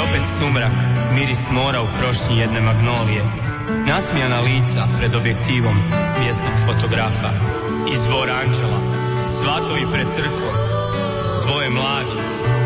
opet sumrak, miris mora u krošnji jedne magnolije, nasmijana lica pred objektivom mjesnog fotografa, izbor anđela, svatovi pred crkvom, dvoje mladih,